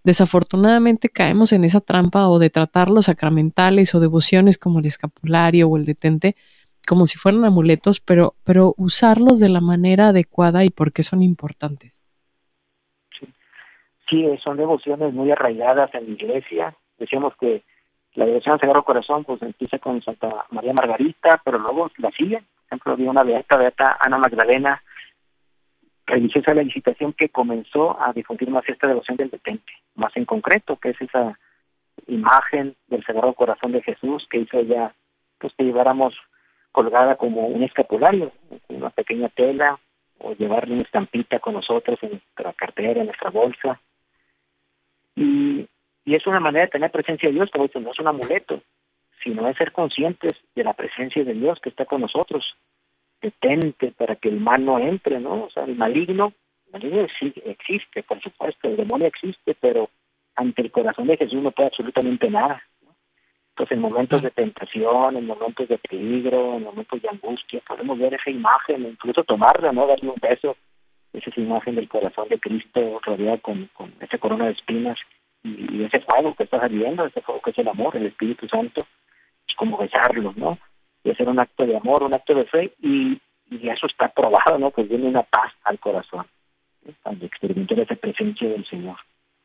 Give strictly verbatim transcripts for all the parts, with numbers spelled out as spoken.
desafortunadamente caemos en esa trampa o de tratar los sacramentales o devociones como el escapulario o el detente como si fueran amuletos, pero, pero usarlos de la manera adecuada y porque son importantes. Sí, sí, son devociones muy arraigadas en la iglesia. Decíamos que la devoción al Sagrado Corazón pues empieza con Santa María Margarita, pero luego la sigue. Por ejemplo, había una beata, beata Ana Magdalena, religiosa de la Visitación, que comenzó a difundir más esta devoción del detente, más en concreto, que es esa imagen del Sagrado Corazón de Jesús que hizo ella, pues que lleváramos colgada como un escapulario, una pequeña tela, o llevarle una estampita con nosotros en nuestra cartera, en nuestra bolsa. Y, y es una manera de tener presencia de Dios, como dicen, no es un amuleto, sino es ser conscientes de la presencia de Dios que está con nosotros. Detente para que el mal no entre, ¿no? O sea, el maligno, el maligno sí existe, por supuesto, el demonio existe, pero ante el corazón de Jesús no puede absolutamente nada, ¿no? Entonces, en momentos de tentación, en momentos de peligro, en momentos de angustia, podemos ver esa imagen, incluso tomarla, ¿no? Darle un beso, esa es imagen del corazón de Cristo rodeada con, con esa corona de espinas y, y ese fuego que está saliendo, ese fuego que es el amor, el Espíritu Santo, es como besarlo, ¿no? Y hacer un acto de amor, un acto de fe, y, y eso está probado, ¿no? Pues viene una paz al corazón, ¿sí? Cuando experimentar esa presencia del Señor.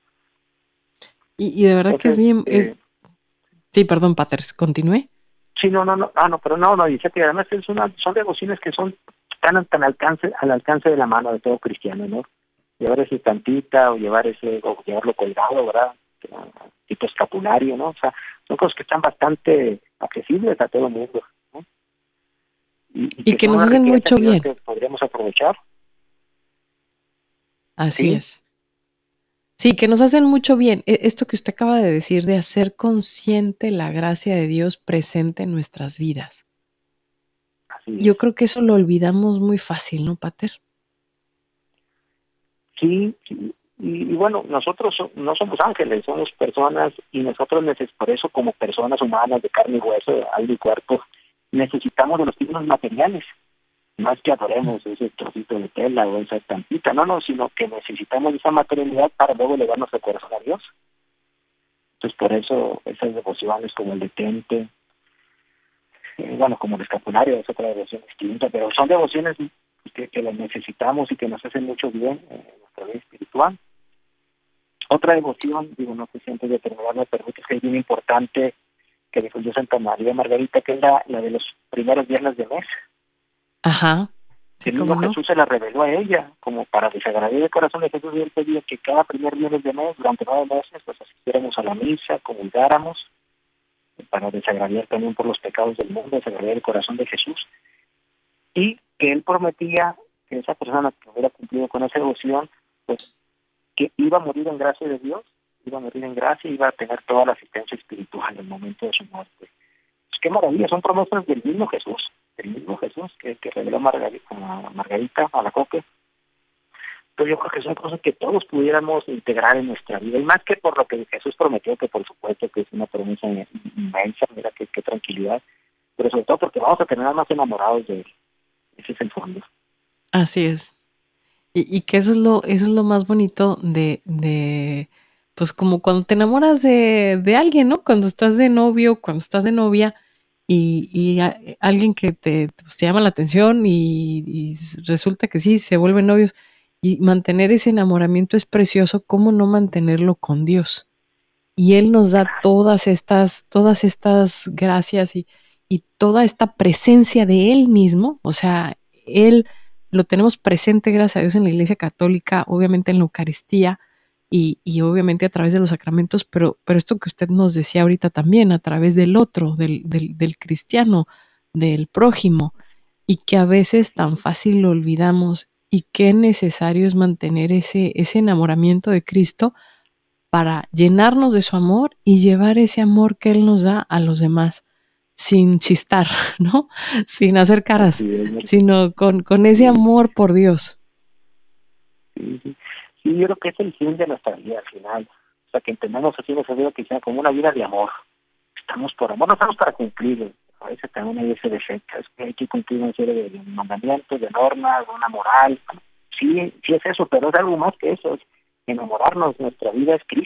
Y, y de verdad Entonces, que es bien... Es... eh, Sí, perdón, Pater, continúe. sí, no, no, no, ah, no, pero no, no, dice que además es una, son devociones que son tan, tan alcance, al alcance de la mano de todo cristiano, ¿no? Llevar ese tantita o llevar ese, o llevarlo colgado, ¿verdad? Tipo escapulario, ¿no? O sea, son cosas que están bastante accesibles a todo el mundo, ¿no? Y, y Y que que son nos una hacen riqueza, mucho Señor, bien. que podríamos aprovechar, Así ¿sí? es. Sí, que nos hacen mucho bien. E- Esto que usted acaba de decir, de hacer consciente la gracia de Dios presente en nuestras vidas. Así es. Yo creo que eso lo olvidamos muy fácil, ¿no, Pater? Sí, sí. Y, y bueno, nosotros so- no somos ángeles, somos personas, y nosotros neces por eso, como personas humanas de carne y hueso, alma y cuerpo, necesitamos de los signos materiales. No es que adoremos ese trocito de tela o esa estampita, no, no, sino que necesitamos esa materialidad para luego elevar nuestro corazón a Dios. Entonces, por eso esas devociones como el detente, eh, bueno, como el escapulario, es otra devoción distinta, pero son devociones que, que las necesitamos y que nos hacen mucho bien en nuestra vida espiritual. Otra devoción, digo, no sé si antes de terminar me permites, que es bien importante, que difundió Santa María Margarita, que es la, la de los primeros viernes de mes. Ajá. Sí, El mismo cómo no. Jesús se la reveló a ella, como para desagradecer el corazón de Jesús, y él pedía que cada primer viernes de mes, durante nueve meses, pues asistiéramos a la misa, comulgáramos, para desagradecer también por los pecados del mundo, desagradecer el corazón de Jesús, y que él prometía que esa persona que hubiera cumplido con esa devoción, pues que iba a morir en gracia de Dios, iba a morir en gracia y iba a tener toda la asistencia espiritual en el momento de su muerte. Pues qué maravilla, son promesas del mismo Jesús, del mismo Jesús que, que reveló Margarita, a Margarita, a la Coque. Entonces yo creo que son cosas que todos pudiéramos integrar en nuestra vida, y más que por lo que Jesús prometió, que por supuesto que es una promesa inmensa, mira qué, qué tranquilidad, pero sobre todo porque vamos a terminar más enamorados de él. Ese es el fondo. Así es. Y, y que eso es lo, eso es lo más bonito de, de, pues como cuando te enamoras de, de alguien, ¿no? Cuando estás de novio, cuando estás de novia y, y a- alguien que te, pues, te llama la atención y, y resulta que sí, se vuelven novios y mantener ese enamoramiento es precioso, ¿cómo no mantenerlo con Dios? Y Él nos da todas estas, todas estas gracias y, y toda esta presencia de Él mismo, o sea, Él lo tenemos presente, gracias a Dios, en la Iglesia Católica, obviamente en la Eucaristía y, y obviamente a través de los sacramentos, pero, pero esto que usted nos decía ahorita también, a través del otro, del, del, del cristiano, del prójimo, y que a veces tan fácil lo olvidamos y qué necesario es mantener ese, ese enamoramiento de Cristo para llenarnos de su amor y llevar ese amor que Él nos da a los demás, sin chistar, ¿no? Sin hacer caras, Así es, ¿no? sino con, con ese Sí, amor por Dios. sí, sí. Sí, yo creo que es el fin de nuestra vida al final. O sea, que entendamos así nuestra vida que sea como una vida de amor. Estamos por amor, no estamos para cumplir. A veces también hay ese defecto, es que hay que cumplir una serie de mandamientos, de normas, de una moral. Sí, sí es eso, pero es algo más que eso, es enamorarnos. Nuestra vida es Cristo.